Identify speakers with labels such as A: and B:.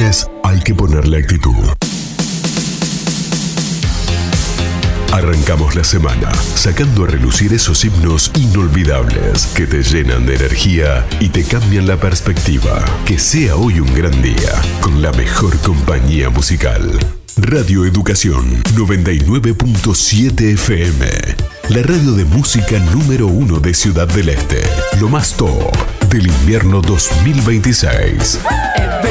A: veces hay que ponerle actitud. Arrancamos la semana sacando a relucir esos himnos inolvidables que te llenan de energía y te cambian la perspectiva. Que sea hoy un gran día con la mejor compañía musical. Radio Educación 99.7 FM. La radio de música número 1 de Ciudad del Este. Lo más top del invierno 2026.